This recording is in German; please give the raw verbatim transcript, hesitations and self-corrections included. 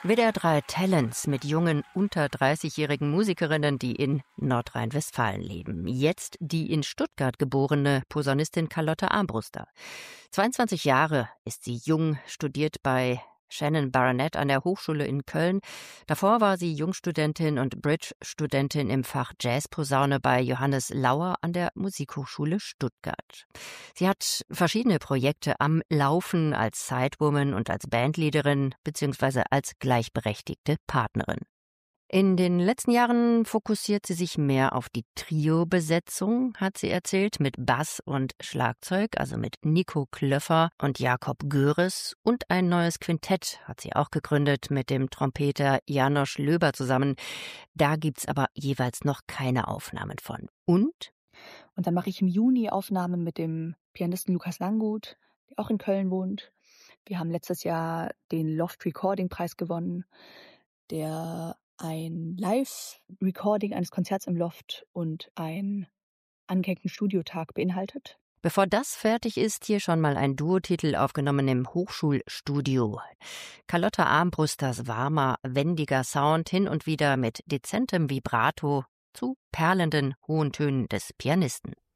W D R drei Talents mit jungen, unter dreißigjährigen Musikerinnen, die in Nordrhein-Westfalen leben. Jetzt die in Stuttgart geborene Posaunistin Carlotta Armbruster. zweiundzwanzig Jahre ist sie jung, studiert bei Shannon Baronet an der Hochschule in Köln. Davor war sie Jungstudentin und Bridge-Studentin im Fach Jazzposaune bei Johannes Lauer an der Musikhochschule Stuttgart. Sie hat verschiedene Projekte am Laufen als Sidewoman und als Bandleaderin bzw. als gleichberechtigte Partnerin. In den letzten Jahren fokussiert sie sich mehr auf die Trio-Besetzung, hat sie erzählt, mit Bass und Schlagzeug, also mit Nico Klöffer und Jakob Göres. Und ein neues Quintett hat sie auch gegründet mit dem Trompeter Janosch Löber zusammen. Da gibt's aber jeweils noch keine Aufnahmen von. Und? Und dann mache ich im Juni Aufnahmen mit dem Pianisten Lukas Langgut, der auch in Köln wohnt. Wir haben letztes Jahr den Loft Recording Preis gewonnen, der ein Live-Recording eines Konzerts im Loft und einen angehängten Studiotag beinhaltet. Bevor das fertig ist, hier schon mal ein Duotitel aufgenommen im Hochschulstudio. Carlotta Armbrusters warmer, wendiger Sound hin und wieder mit dezentem Vibrato zu perlenden hohen Tönen des Pianisten.